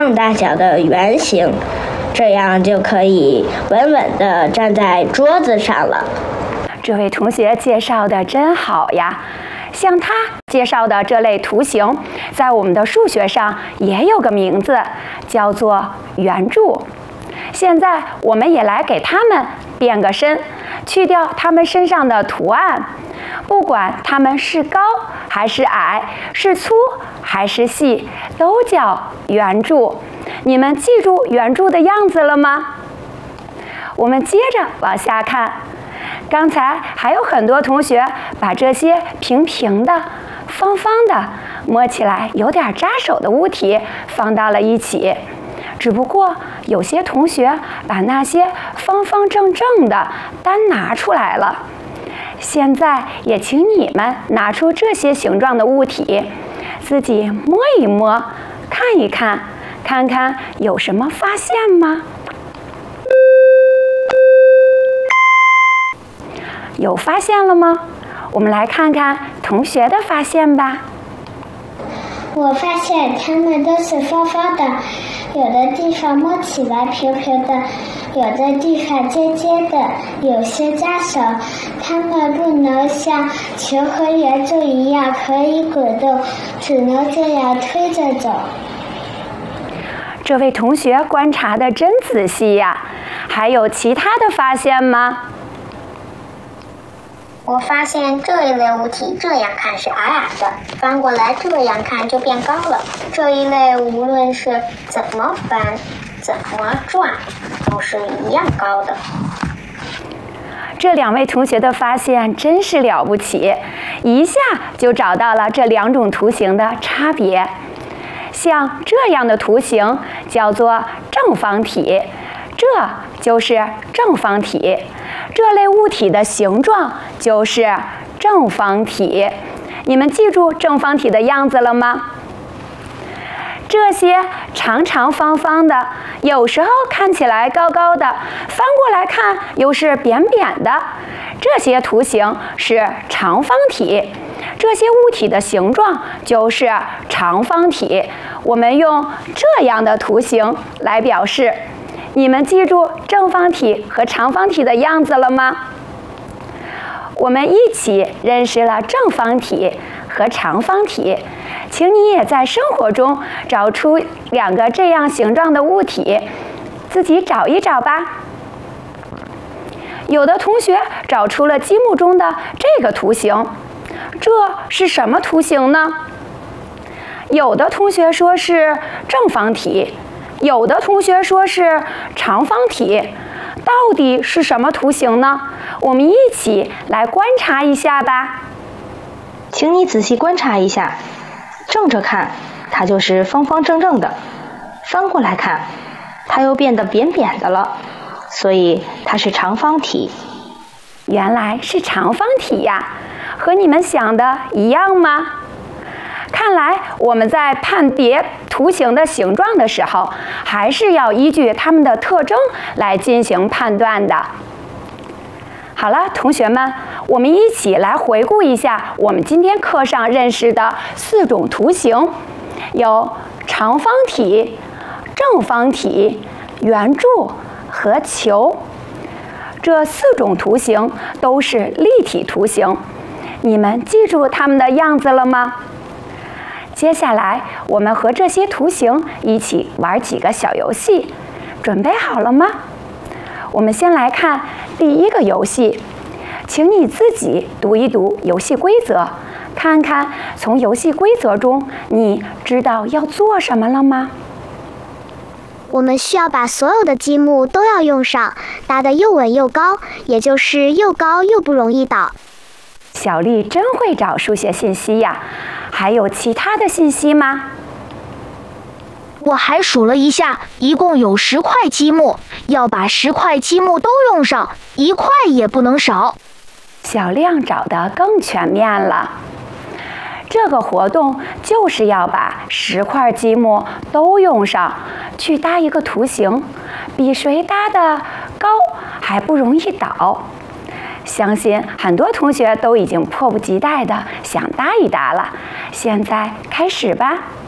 大小的圆形，这样就可以稳稳地站在桌子上了。 这位同学介绍的真好呀！像他介绍的这类图形，在我们的数学上也有个名字，叫做圆柱。现在我们也来给它们变个身，去掉它们身上的图案，不管它们是高还是矮，是粗还是细，都叫圆柱。你们记住圆柱的样子了吗？我们接着往下看。刚才还有很多同学把这些平平的、方方的、摸起来有点扎手的物体放到了一起，只不过有些同学把那些方方正正的单拿出来了。现在也请你们拿出这些形状的物体，自己摸一摸，看一看，看看有什么发现吗？有发现了吗？我们来看看同学的发现吧。 我发现它们都是方方的，有的地方摸起来平平的，有的地方尖尖的，有些扎手。它们不能像球和圆柱一样可以滚动，只能这样推着走。 这位同学观察得真仔细呀！还有其他的发现吗？ 我发现这一类物体这样看是矮矮的，翻过来这样看就变高了。这一类无论是怎么翻、怎么转，都是一样高的。 这两位同学的发现真是了不起，一下就找到了这两种图形的差别。像这样的图形叫做正方体，这就是正方体。这类物体的形状就是正方体。你们记住正方体的样子了吗？这些长长方方的，有时候看起来高高的，翻过来看又是扁扁的，这些图形是长方体。这些物体的形状就是长方体。我们用这样的图形来表示。你们记住正方体和长方体的样子了吗？我们一起认识了正方体和长方体，请你也在生活中找出两个这样形状的物体，自己找一找吧。有的同学找出了积木中的这个图形，这是什么图形呢？有的同学说是正方体，有的同学说是长方体，到底是什么图形呢？我们一起来观察一下吧。 请你仔细观察一下，正着看，它就是方方正正的；翻过来看，它又变得扁扁的了，所以它是长方体。 原来是长方体呀，和你们想的一样吗？看来我们在判别图形的形状的时候，还是要依据它们的特征来进行判断的。好了，同学们，我们一起来回顾一下我们今天课上认识的4种图形，有长方体、正方体、圆柱和球。这4种图形都是立体图形，你们记住它们的样子了吗？接下来我们和这些图形一起玩几个小游戏，准备好了吗？我们先来看第一个游戏，请你自己读一读游戏规则，看看从游戏规则中你知道要做什么了吗？ 我们需要把所有的积木都要用上，搭得又稳又高，也就是又高又不容易倒。 小丽真会找数学信息呀，还有其他的信息吗？ 我还数了一下，一共有10块积木，要把10块积木都用上，1块也不能少。 小亮找得更全面了。这个活动就是要把10块积木都用上，去搭一个图形，比谁搭的高还不容易倒。相信很多同学都已经迫不及待地想搭一搭了，现在开始吧。